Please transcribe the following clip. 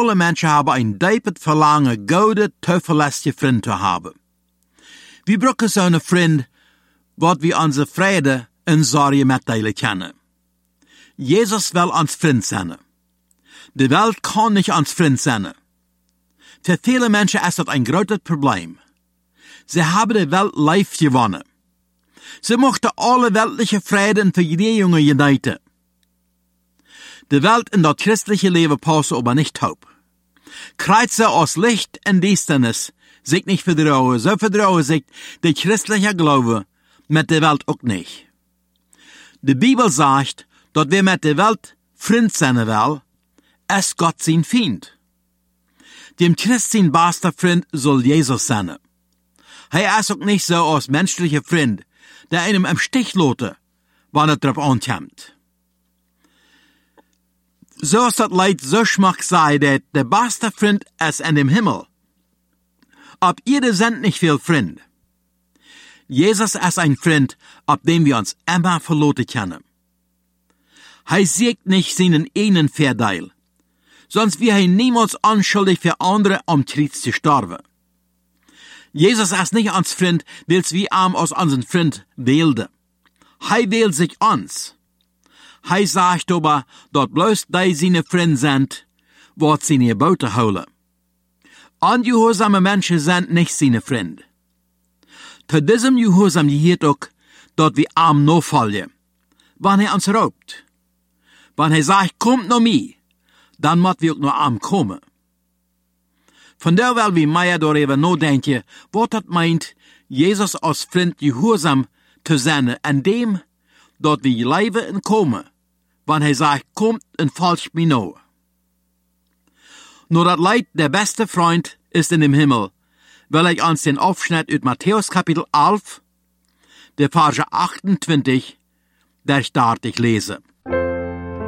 alle Menschen haben ein diepes Verlangen, gute, zuverlässige Freunde zu haben. Wir brauchen so einen Freund, was wir unsere Freude und Sorge mitteilen können. Jesus will uns Freund sein. Die Welt kann nicht uns Freund sein. Für viele Menschen ist das ein großes Problem. Sie haben die Welt live gewonnen. Sie möchten alle weltliche Freude und Vergnügungen uniten. Die Welt in das christliche Leben passen aber nicht taub. Kreuze aus Licht und Düsternis sich nicht vertrauen, so vertrauen sich der christliche Glaube mit der Welt auch nicht. Die Bibel sagt, dass wer mit der Welt Freund sein will, ist Gott sein Feind. Dem Christ sein bester Freund soll Jesus sein. Er ist auch nicht so als menschlicher Freund, der einem im Stich lässt, wenn er drauf ankommt. So ist das Leid so schmack sei, dass der beste Freund ist in dem Himmel. Ab ihr sind nicht viel Freund. Jesus ist ein Freund, ab dem wir uns immer verlassen können. Er sieht nicht seinen eigenen Vorteil, sonst wäre er niemals anschuldig für andere, um Krieg zu sterben. Jesus ist nicht uns Freund, weil wir ihm als unseren Freund wählen. Er wählt sich uns. Er sagt aber, dass bloß die seine Freunde sind, was sie in Bote holen. Ungehorsame Menschen sind nicht seine Freunde. Zu diesem Gehorsam gehört auch, dass wir ihm nachfolgen, wenn er uns raubt. Wenn er sagt, kommt noch mir, dann müssen wir auch noch ihm kommen. Von der will wir mehr darüber nachdenken, was das meint, Jesus als Freund gehorsam zu sein, an dem, dass wir leben und kommen, wenn er sagt, kommt und folgt mir nach. Nur das Leid, der beste Freund ist in dem Himmel, will ich uns den Aufschnitt aus Matthäus Kapitel 11, der Verse 28, der Start ich lese.